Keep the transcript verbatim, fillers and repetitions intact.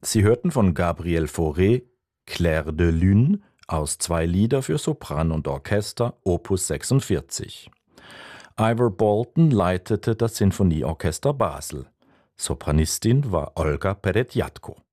Sie hörten von Gabriel Fauré Clair de Lune aus zwei Lieder für Sopran und Orchester, Opus sechsundvierzig. Ivor Bolton leitete das Sinfonieorchester Basel. Sopranistin war Olga Peretjatko.